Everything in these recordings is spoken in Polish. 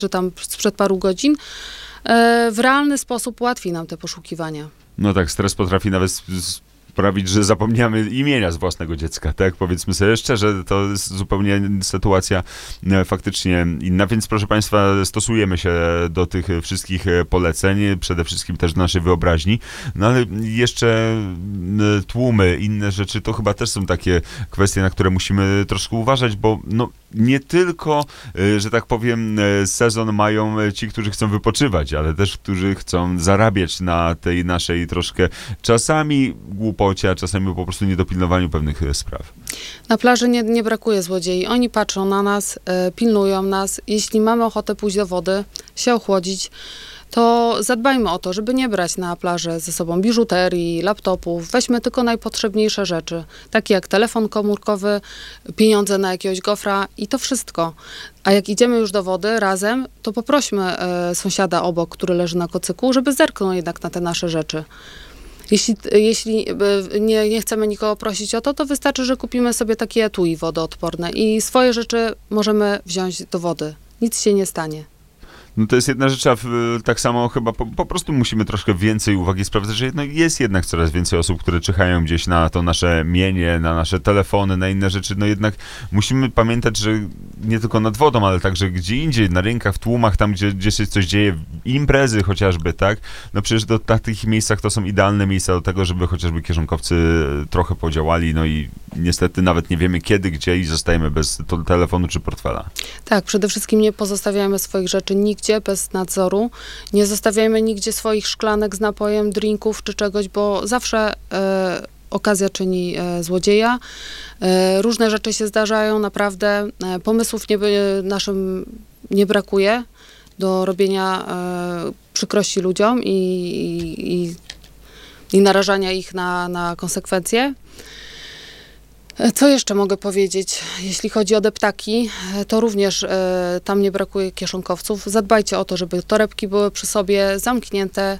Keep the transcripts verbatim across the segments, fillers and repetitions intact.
że tam sprzed paru godzin, w realny sposób ułatwi nam te poszukiwania. No tak, stres potrafi nawet sprawić, że zapomniamy imienia z własnego dziecka, tak? Powiedzmy sobie szczerze, to jest zupełnie sytuacja e, faktycznie inna, więc proszę Państwa, stosujemy się do tych wszystkich poleceń, przede wszystkim też do naszej wyobraźni, no ale jeszcze e, tłumy, inne rzeczy, to chyba też są takie kwestie, na które musimy troszkę uważać, bo no nie tylko, e, że tak powiem, e, sezon mają ci, którzy chcą wypoczywać, ale też, którzy chcą zarabiać na tej naszej troszkę czasami głupocie, a czasami po prostu niedopilnowaniu pewnych spraw. Na plaży nie, nie brakuje złodziei. Oni patrzą na nas, e, pilnują nas. Jeśli mamy ochotę pójść do wody, się ochłodzić, to zadbajmy o to, żeby nie brać na plażę ze sobą biżuterii, laptopów. Weźmy tylko najpotrzebniejsze rzeczy, takie jak telefon komórkowy, pieniądze na jakiegoś gofra i to wszystko. A jak idziemy już do wody razem, to poprośmy e, sąsiada obok, który leży na kocyku, żeby zerknął jednak na te nasze rzeczy. Jeśli, jeśli nie, nie chcemy nikogo prosić o to, to wystarczy, że kupimy sobie takie etui wodoodporne i swoje rzeczy możemy wziąć do wody. Nic się nie stanie. No to jest jedna rzecz, a w, tak samo chyba po, po prostu musimy troszkę więcej uwagi sprawdzać, że no jest jednak coraz więcej osób, które czyhają gdzieś na to nasze mienie, na nasze telefony, na inne rzeczy. No jednak musimy pamiętać, że nie tylko nad wodą, ale także gdzie indziej, na rynkach, w tłumach, tam gdzie, gdzie się coś dzieje, imprezy chociażby, tak? No przecież do takich miejscach to są idealne miejsca do tego, żeby chociażby kieszonkowcy trochę podziałali, no i niestety nawet nie wiemy kiedy, gdzie i zostajemy bez telefonu czy portfela. Tak, przede wszystkim nie pozostawiajmy swoich rzeczy nigdzie bez nadzoru. Nie zostawiajmy nigdzie swoich szklanek z napojem, drinków czy czegoś, bo zawsze e, okazja czyni e, złodzieja. E, różne rzeczy się zdarzają, naprawdę. E, pomysłów nie, naszym nie brakuje do robienia e, przykrości ludziom i, i, i, i narażania ich na, na konsekwencje. Co jeszcze mogę powiedzieć? Jeśli chodzi o deptaki, to również e, tam nie brakuje kieszonkowców. Zadbajcie o to, żeby torebki były przy sobie zamknięte.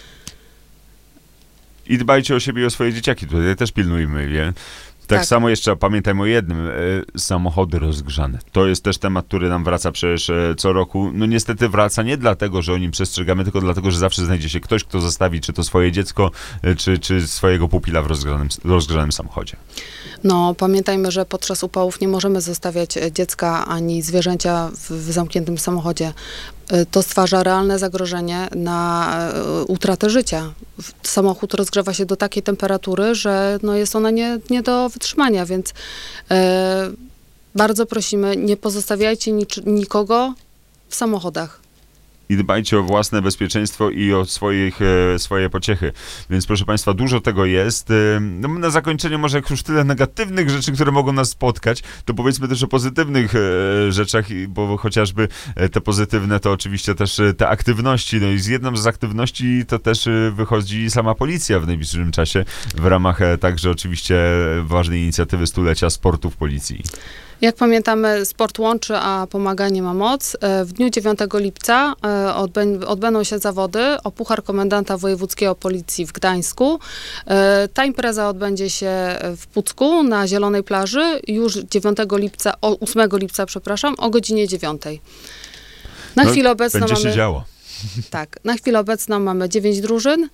I dbajcie o siebie i o swoje dzieciaki. Tutaj też pilnujmy je. Tak, tak samo jeszcze pamiętajmy o jednym, e, samochody rozgrzane. To jest też temat, który nam wraca przecież e, co roku. No niestety wraca nie dlatego, że o nim przestrzegamy, tylko dlatego, że zawsze znajdzie się ktoś, kto zostawi czy to swoje dziecko, e, czy, czy swojego pupila w rozgrzanym, rozgrzanym samochodzie. No, pamiętajmy, że podczas upałów nie możemy zostawiać dziecka ani zwierzęcia w, w zamkniętym samochodzie. To stwarza realne zagrożenie na utratę życia. Samochód rozgrzewa się do takiej temperatury, że no jest ona nie, nie do wytrzymania, więc e, bardzo prosimy, nie pozostawiajcie nic, nikogo w samochodach. I dbajcie o własne bezpieczeństwo i o swoich, e, swoje pociechy. Więc proszę Państwa, dużo tego jest. E, no, na zakończenie może jak już tyle negatywnych rzeczy, które mogą nas spotkać, to powiedzmy też o pozytywnych e, rzeczach, bo chociażby e, te pozytywne to oczywiście też e, te aktywności. No i z jedną z aktywności to też e, wychodzi sama policja w najbliższym czasie w ramach e, także oczywiście ważnej inicjatywy stulecia sportu w policji. Jak pamiętamy, sport łączy, a pomaganie ma moc. W dniu dziewiątego lipca odbę- odbędą się zawody o Puchar Komendanta Wojewódzkiego Policji w Gdańsku. Ta impreza odbędzie się w Pucku na Zielonej Plaży już dziewiątego lipca, o ósmego lipca, przepraszam, o godzinie dziewiątej. Na no, chwilę obecną będzie mamy, się działo. Tak, na chwilę obecną mamy dziewięć drużyn.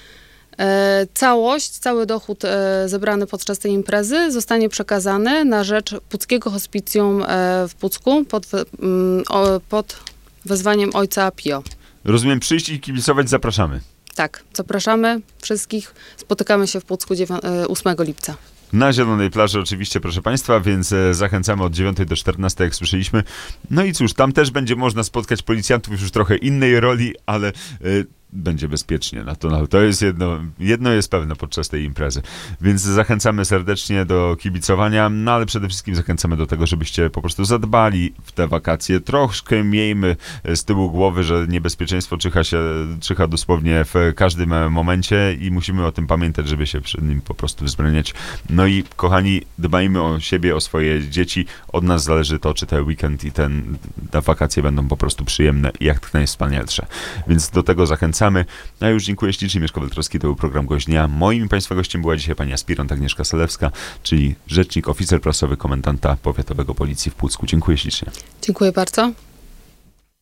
E, całość, cały dochód e, zebrany podczas tej imprezy zostanie przekazany na rzecz Puckiego Hospicjum e, w Pucku pod, mm, o, pod wezwaniem ojca Pio. Rozumiem, przyjść i kibicować, zapraszamy. Tak, zapraszamy wszystkich. Spotykamy się w Pucku ósmego lipca. Na Zielonej Plaży oczywiście, proszę Państwa, więc zachęcamy od dziewiątej do czternastej, jak słyszeliśmy. No i cóż, tam też będzie można spotkać policjantów już trochę innej roli, ale y, będzie bezpiecznie. Na to, na to jest jedno, jedno jest pewne podczas tej imprezy. Więc zachęcamy serdecznie do kibicowania, no ale przede wszystkim zachęcamy do tego, żebyście po prostu zadbali w te wakacje. Troszkę miejmy z tyłu głowy, że niebezpieczeństwo czyha się, czyha dosłownie w każdym momencie i musimy o tym pamiętać, żeby się przed nim po prostu wzbraniać. No i kochani, dbajmy o siebie, o swoje dzieci. Od nas zależy to, czy ten weekend i ten, te wakacje będą po prostu przyjemne i jak najwspanialsze. Więc do tego zachęcamy. A już dziękuję ślicznie. Mieszko Weltrowski, to był program Gość Dnia. Moim Państwa gościem była dzisiaj pani aspirant Agnieszka Selewska, czyli rzecznik, oficer prasowy komendanta powiatowego Policji w Pucku. Dziękuję ślicznie. Dziękuję bardzo.